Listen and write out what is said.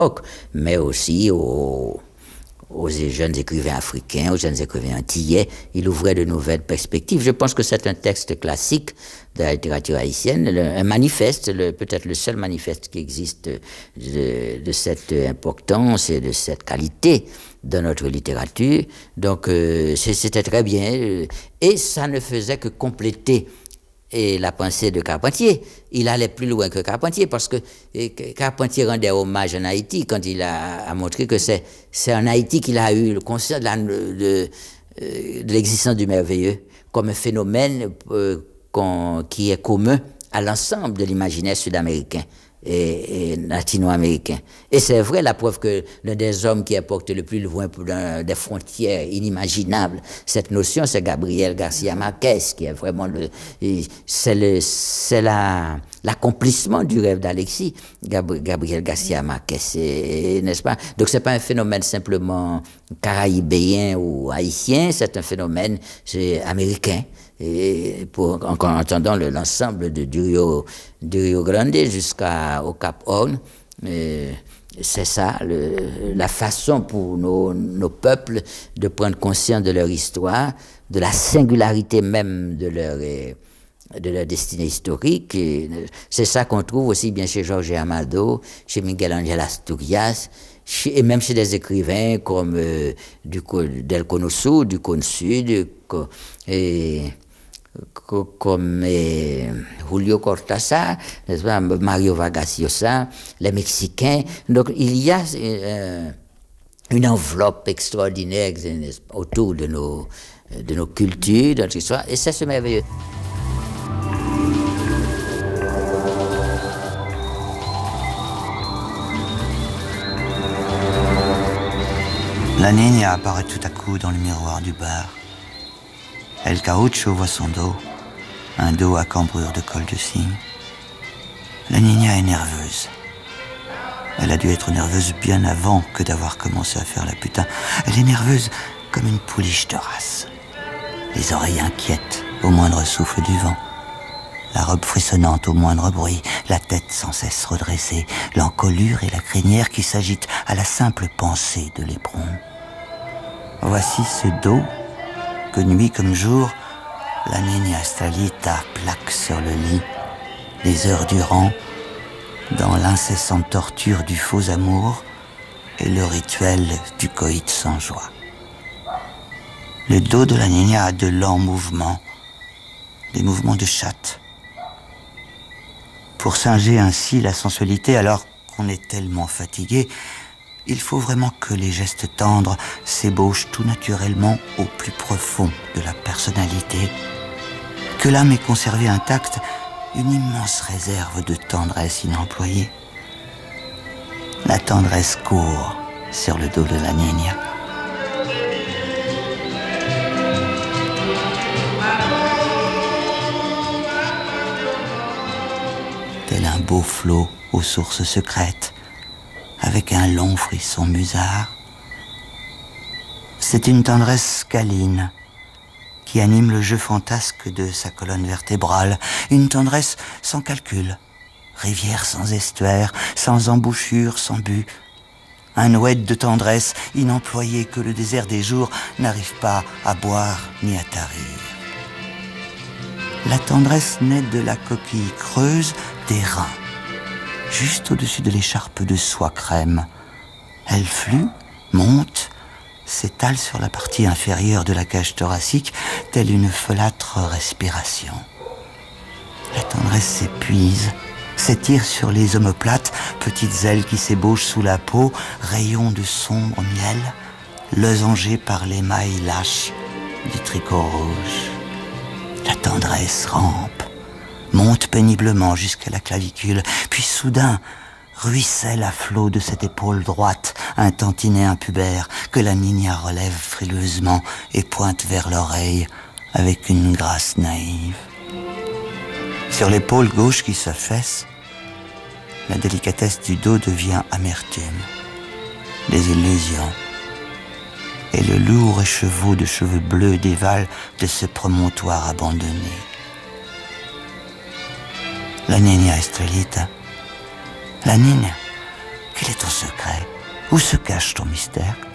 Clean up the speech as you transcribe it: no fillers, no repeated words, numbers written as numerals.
l'époque, mais aussi aux jeunes écrivains africains, aux jeunes écrivains antillais. Il ouvrait de nouvelles perspectives. Je pense que c'est un texte classique de la littérature haïtienne, un manifeste, peut-être le seul manifeste qui existe de cette importance et de cette qualité dans notre littérature. Donc c'était très bien. Et ça ne faisait que compléter la pensée de Carpentier. Il allait plus loin que Carpentier parce que Carpentier rendait hommage en Haïti quand il a montré que c'est en Haïti qu'il a eu le conscience de l'existence du merveilleux comme un phénomène qui est commun à l'ensemble de l'imaginaire sud-américain et latino-américain. Et c'est vrai, la preuve que l'un des hommes qui apporte le plus loin des frontières inimaginables cette notion, c'est Gabriel Garcia Marquez, qui est vraiment c'est l'accomplissement du rêve d'Alexis, Gabriel Garcia Marquez, n'est-ce pas? Donc c'est pas un phénomène simplement caraïbéen ou haïtien, c'est un phénomène américain. Et en entendant l'ensemble du Rio Grande jusqu'au Cap Horn, c'est ça, la façon pour nos peuples de prendre conscience de leur histoire, de la singularité même de leur destinée historique. Et c'est ça qu'on trouve aussi bien chez Jorge Amado, chez Miguel Ángel Asturias, et même chez des écrivains comme Del Cono Sur, du Cône Sud, comme Julio Cortázar, Mario Vargas Llosa, les Mexicains. Donc il y a une enveloppe extraordinaire autour de nos cultures, de notre histoire, et ça c'est merveilleux. La Niña apparaît tout à coup dans le miroir du bar. El Caucho voit son dos, un dos à cambrure de col de cygne. La Niña est nerveuse. Elle a dû être nerveuse bien avant que d'avoir commencé à faire la putain. Elle est nerveuse comme une pouliche de race. Les oreilles inquiètes au moindre souffle du vent. La robe frissonnante au moindre bruit, la tête sans cesse redressée, l'encolure et la crinière qui s'agitent à la simple pensée de l'éperon. Voici ce dos que nuit comme jour, la Niña Estrellita plaque sur le lit, des heures durant, dans l'incessante torture du faux amour et le rituel du coït sans joie. Le dos de la Niña a de lents mouvements, des mouvements de chatte. Pour singer ainsi la sensualité alors qu'on est tellement fatigué, il faut vraiment que les gestes tendres s'ébauchent tout naturellement au plus profond de la personnalité, que l'âme ait conservé intacte une immense réserve de tendresse inemployée. La tendresse court sur le dos de la Niña. Tel un beau flot aux sources secrètes, avec un long frisson musard. C'est une tendresse câline qui anime le jeu fantasque de sa colonne vertébrale, une tendresse sans calcul, rivière sans estuaire, sans embouchure, sans but, un oued de tendresse inemployé que le désert des jours n'arrive pas à boire ni à tarir. La tendresse naît de la coquille creuse des reins, juste au-dessus de l'écharpe de soie crème. Elle flue, monte, s'étale sur la partie inférieure de la cage thoracique, telle une folâtre respiration. La tendresse s'épuise, s'étire sur les omoplates, petites ailes qui s'ébauchent sous la peau, rayons de sombre miel, losangés par l'émail lâche du tricot rouge. La tendresse rampe, monte péniblement jusqu'à la clavicule, puis soudain ruisselle à flot de cette épaule droite, un tantinet impubère que la Niña relève frileusement et pointe vers l'oreille avec une grâce naïve. Sur l'épaule gauche qui s'affaisse, la délicatesse du dos devient amertume, des illusions, et le lourd écheveau de cheveux bleus dévale de ce promontoire abandonné. La Niña Estrellita, la Niña, Quel est ton secret? Où se cache ton mystère?